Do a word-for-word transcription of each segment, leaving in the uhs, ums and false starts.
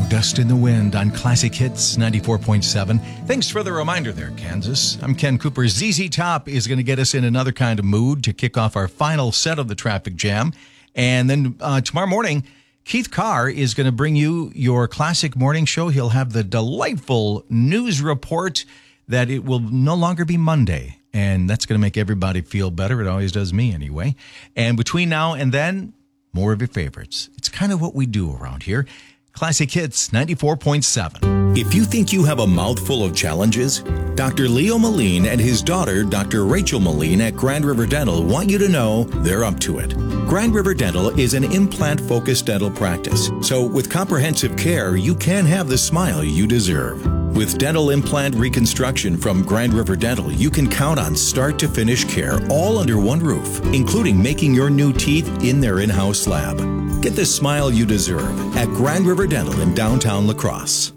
Dust in the Wind on Classic Hits ninety-four point seven. Thanks for the reminder there, Kansas. I'm Ken Cooper. Z Z Top is going to get us in another kind of mood to kick off our final set of the traffic jam. And then uh, tomorrow morning, Keith Carr is going to bring you your classic morning show. He'll have the delightful news report that it will no longer be Monday. And that's going to make everybody feel better. It always does me anyway. And between now and then, more of your favorites. It's kind of what we do around here. Classic Hits ninety-four point seven. If you think you have a mouthful of challenges, Doctor Leo Moline and his daughter, Doctor Rachel Moline at Grand River Dental want you to know they're up to it. Grand River Dental is an implant-focused dental practice. So with comprehensive care, you can have the smile you deserve. With dental implant reconstruction from Grand River Dental, you can count on start-to-finish care all under one roof, including making your new teeth in their in-house lab. Get the smile you deserve at Grand River Dental in downtown La Crosse.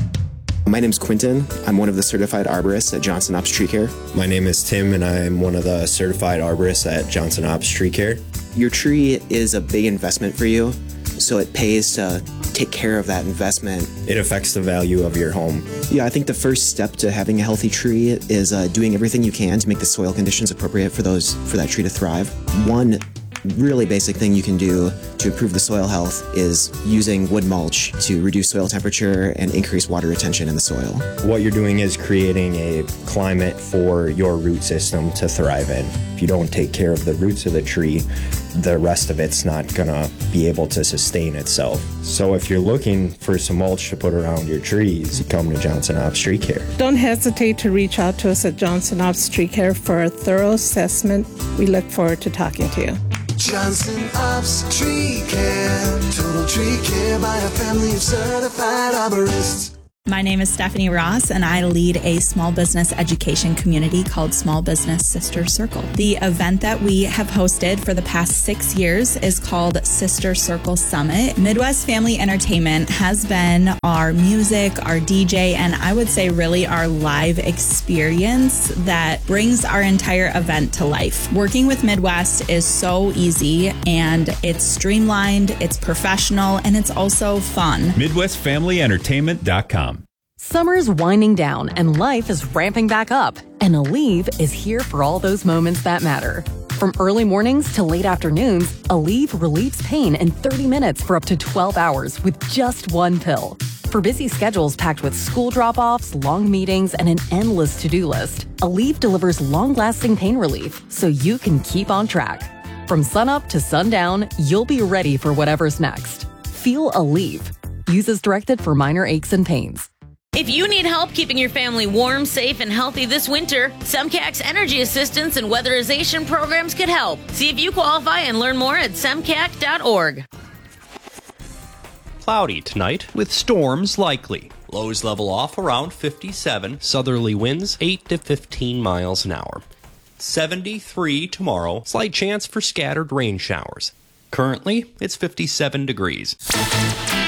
My name's Quentin. I'm one of the certified arborists at Johnson Ops Tree Care. My name is Tim, and I'm one of the certified arborists at Johnson Ops Tree Care. Your tree is a big investment for you, so it pays to take care of that investment. It affects the value of your home. Yeah, I think the first step to having a healthy tree is uh, doing everything you can to make the soil conditions appropriate for those for that tree to thrive. One really basic thing you can do to improve the soil health is using wood mulch to reduce soil temperature and increase water retention in the soil. What you're doing is creating a climate for your root system to thrive in. If you don't take care of the roots of the tree, the rest of it's not gonna be able to sustain itself. So if you're looking for some mulch to put around your trees, you come to Johnson Ops Tree Care. Don't hesitate to reach out to us at Johnson Ops Tree Care for a thorough assessment. We look forward to talking to you. Johnson Ops Tree Care, total tree care by a family of certified arborists. My name is Stephanie Ross, and I lead a small business education community called Small Business Sister Circle. The event that we have hosted for the past six years is called Sister Circle Summit. Midwest Family Entertainment has been our music, our D J, and I would say really our live experience that brings our entire event to life. Working with Midwest is so easy, and it's streamlined, it's professional, and it's also fun. Midwest Family Entertainment dot com. Summer's winding down and life is ramping back up, and Aleve is here for all those moments that matter. From early mornings to late afternoons, Aleve relieves pain in thirty minutes for up to twelve hours with just one pill. For busy schedules packed with school drop-offs, long meetings, and an endless to-do list, Aleve delivers long-lasting pain relief so you can keep on track. From sunup to sundown, you'll be ready for whatever's next. Feel Aleve. Use as directed for minor aches and pains. If you need help keeping your family warm, safe, and healthy this winter, SEMCAC's energy assistance and weatherization programs could help. See if you qualify and learn more at semcac dot org. Cloudy tonight with storms likely. Lows level off around fifty-seven. Southerly winds eight to fifteen miles an hour. seventy-three tomorrow. Slight chance for scattered rain showers. Currently, it's fifty-seven degrees.